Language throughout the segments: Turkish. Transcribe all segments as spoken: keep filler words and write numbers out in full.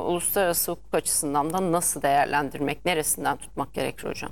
uluslararası hukuk açısından da nasıl değerlendirmek, neresinden tutmak gerekir hocam?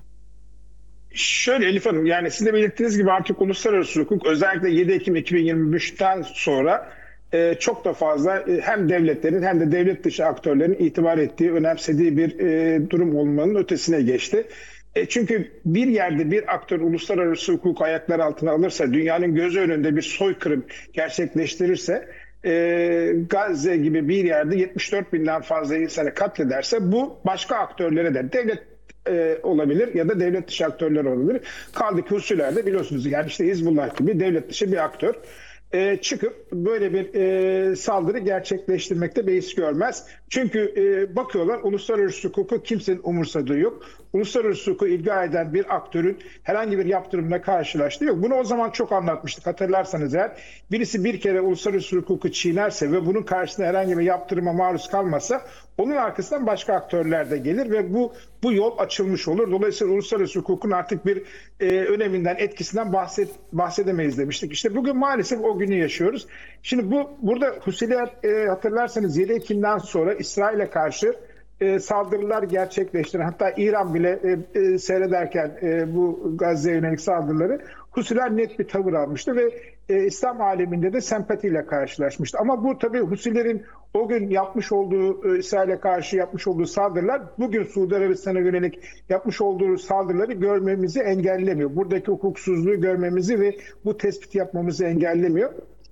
Şöyle Elif Hanım, yani siz de belirttiğiniz gibi artık uluslararası hukuk özellikle yedi Ekim iki bin yirmi üçten sonra e, çok da fazla e, hem devletlerin hem de devlet dışı aktörlerin itibar ettiği, önemsediği bir e, durum olmanın ötesine geçti. E, çünkü bir yerde bir aktör uluslararası hukuk ayaklar altına alırsa, dünyanın gözü önünde bir soykırım gerçekleştirirse, e, Gazze gibi bir yerde yetmiş dört binden fazla insanı katlederse, bu başka aktörlere de, devlet e, olabilir ya da devlet dışı aktörler olabilir. Kaldı ki Husiler biliyorsunuz, yani işte Hizbullah gibi devlet dışı bir aktör e, çıkıp böyle bir e, saldırı gerçekleştirmekte beis görmez. Çünkü e, bakıyorlar, uluslararası hukuku kimsenin umursadığı yok. Uluslararası hukuku ilga eden bir aktörün herhangi bir yaptırımla karşılaştığı yok. Bunu o zaman çok anlatmıştık, hatırlarsanız eğer. Birisi bir kere uluslararası hukuku çiğnerse ve bunun karşısında herhangi bir yaptırıma maruz kalmazsa, onun arkasından başka aktörler de gelir ve bu bu yol açılmış olur. Dolayısıyla uluslararası hukukun artık bir e, öneminden, etkisinden bahset, bahsedemeyiz demiştik. İşte bugün maalesef o günü yaşıyoruz. Şimdi bu burada Husiler e, hatırlarsanız yedi Ekim'den sonra İsrail'e karşı e, saldırılar gerçekleştiren, hatta İran bile e, e, seyrederken e, bu Gazze'ye yönelik saldırıları, Husiler net bir tavır almıştı ve e, İslam aleminde de sempatiyle karşılaşmıştı. Ama bu tabii Husilerin o gün yapmış olduğu, e, İsrail'e karşı yapmış olduğu saldırılar, bugün Suudi Arabistan'a yönelik yapmış olduğu saldırıları görmemizi engellemiyor. Buradaki hukuksuzluğu görmemizi ve bu tespiti yapmamızı engellemiyor.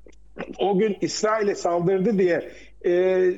O gün İsrail'e saldırdı diye e, e,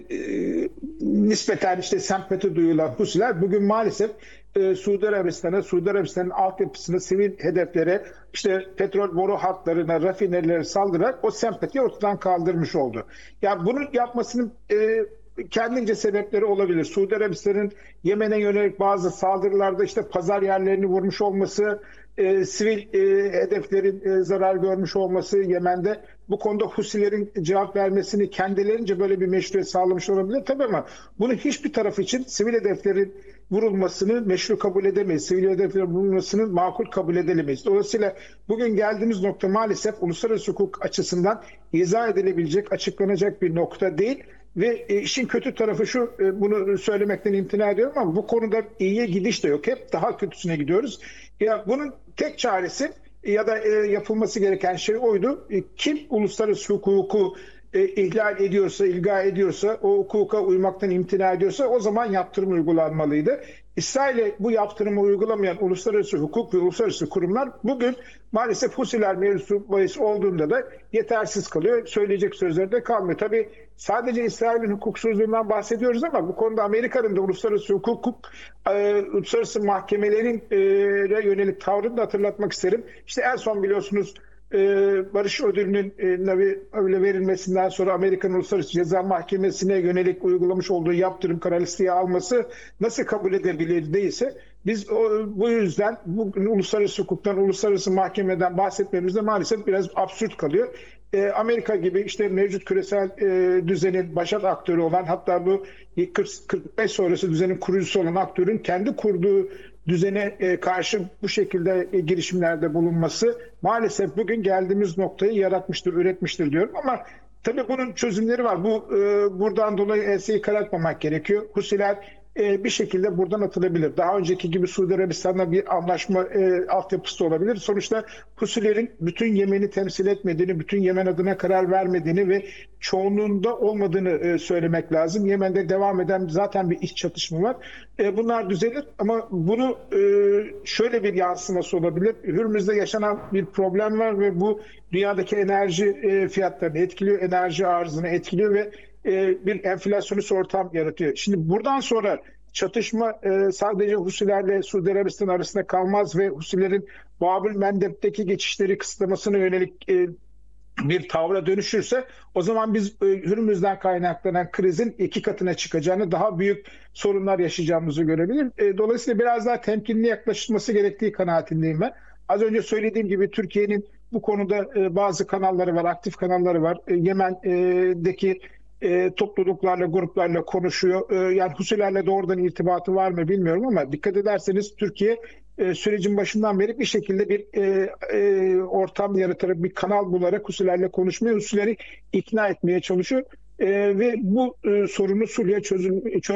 nispeten işte sempati duyulan Husiler bugün maalesef e, Suudi Arabistan'a, Suudi Arabistan'ın altyapısına, sivil hedeflere, işte petrol boru hatlarına, rafinerilere saldırarak o sempatiyi ortadan kaldırmış oldu. Yani bunu yapmasının e, kendince sebepleri olabilir. Suudi Arabistan'ın Yemen'e yönelik bazı saldırılarda işte pazar yerlerini vurmuş olması, e, sivil e, hedeflerin e, zarar görmüş olması Yemen'de, bu konuda Husilerin cevap vermesini kendilerince böyle bir meşruiyet sağlamış olabilir tabii, ama bunu hiçbir taraf için sivil hedeflerin vurulmasını meşru kabul edemeyiz. Sivil hedeflerin vurulmasını makul kabul edemeyiz. Dolayısıyla bugün geldiğimiz nokta maalesef uluslararası hukuk açısından izah edilebilecek, açıklanacak bir nokta değil. Ve işin kötü tarafı şu, bunu söylemekten imtina ediyorum ama bu konuda iyiye gidiş de yok. Hep daha kötüsüne gidiyoruz. Ya bunun tek çaresi ya da yapılması gereken şey oydu. Kim uluslararası hukuku ihlal ediyorsa, ilga ediyorsa, o hukuka uymaktan imtina ediyorsa, o zaman yaptırım uygulanmalıydı. İsrail'e bu yaptırımı uygulamayan uluslararası hukuk ve uluslararası kurumlar bugün maalesef Husiler mevzusu bahis olduğunda da yetersiz kalıyor. Söyleyecek sözleri de kalmıyor. Tabii sadece İsrail'in hukuksuzluğundan bahsediyoruz ama bu konuda Amerika'nın da uluslararası hukuk, e, uluslararası mahkemelerin e, yönelik tavrını da hatırlatmak isterim. İşte en son biliyorsunuz e, Barış Ödülü'nün e, verilmesinden sonra Amerikan Uluslararası Ceza Mahkemesi'ne yönelik uygulamış olduğu yaptırım kara listeye alması nasıl kabul edebilir değilse, biz o, bu yüzden bugün uluslararası hukuktan, uluslararası mahkemeden bahsetmemizde maalesef biraz absürt kalıyor. E, Amerika gibi işte mevcut küresel e, düzenin başat aktörü olan, hatta bu kırk kırk beş sonrası düzenin kurucusu olan aktörün kendi kurduğu düzene e, karşı bu şekilde e, girişimlerde bulunması maalesef bugün geldiğimiz noktayı yaratmıştır, üretmiştir diyorum. Ama tabii bunun çözümleri var. Bu e, buradan dolayı enseyi karartmamak gerekiyor. Husiler e, bir şekilde buradan atılabilir. Daha önceki gibi Suudi Arabistan'la bir anlaşma e, altyapısı da olabilir. Sonuçta Husilerin bütün Yemen'i temsil etmediğini, bütün Yemen adına karar vermediğini ve çoğunluğunda olmadığını e, söylemek lazım. Yemen'de devam eden zaten bir iç çatışma var. E, bunlar düzelir ama bunu e, şöyle bir yansıması olabilir. Hürmüz'de yaşanan bir problem var ve bu dünyadaki enerji e, fiyatlarını etkiliyor, enerji arzını etkiliyor ve e, bir enflasyonist ortam yaratıyor. Şimdi buradan sonra çatışma e, sadece Husilerle Suudi Arabistan arasında kalmaz ve Husilerin Babül Mendeb'teki geçişleri kısıtlamasına yönelik e, bir tavra dönüşürse, o zaman biz e, Hürmüz'den kaynaklanan krizin iki katına çıkacağını, daha büyük sorunlar yaşayacağımızı görebilir. E, dolayısıyla biraz daha temkinli yaklaşılması gerektiği kanaatindeyim ben. Az önce söylediğim gibi Türkiye'nin bu konuda e, bazı kanalları var, aktif kanalları var. E, Yemen'deki e, topluluklarla, gruplarla konuşuyor. E, yani Husilerle doğrudan irtibatı var mı bilmiyorum ama dikkat ederseniz Türkiye e, sürecin başından beri bir şekilde bir e, e, ortam yaratarak, bir kanal bularak Husilerle konuşmaya, Husileri ikna etmeye çalışıyor. E, ve bu e, sorunu Suriye çözüm,